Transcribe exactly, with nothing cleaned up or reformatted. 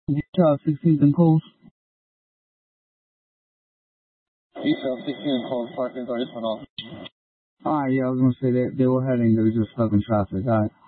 Detail sixteen and calls. Detail sixteen and calls, parking authority, this one off. Alright, yeah, I was gonna say that they were heading, they were just stuck in traffic. Alright.